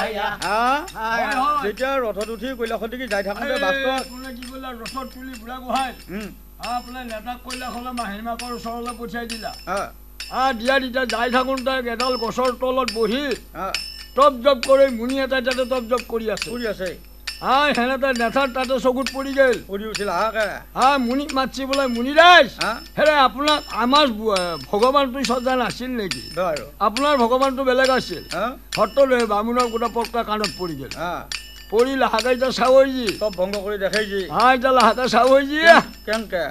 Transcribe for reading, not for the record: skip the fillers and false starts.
যেতিয়া ৰথত উঠি কৈলাশদিকে যাই থাকোঁতে বাস্তৱ কোনে কি কৰিলা ৰথত তুলি বুঢ়া গোহাঁই আপোনাৰ নেতাক কৈলাশলৈ মাহীমাকৰ ওচৰলৈ পঠিয়াই দিলা দিয়া তেতিয়া যাই থাকোঁতে এডাল গছৰ তলত বহি টপ জপ কৰি মুনি এটাই তাতে টপ জপ কৰি আছে সেনেতে নেথাৰ তাতে চকুত পৰি গেল পৰি উঠিল হাহাকে মুনিক মাতছি বোলে মুনি ৰাইজ হেৰে আপোনাক আমাৰ ভগৱানটো শ্ৰদ্ধা নাছিল নেকি আপোনাৰ ভগৱানটো বেলেগ আছিল সত্ৰলৈ বামুণৰ গোটা পক্কা কাণত পৰি গেল পৰি লাহাকে এতিয়া চাৱৈজি চব ভংগ কৰি দেখাইছি এতিয়া লাহাকে চাৱৈজি কেনকে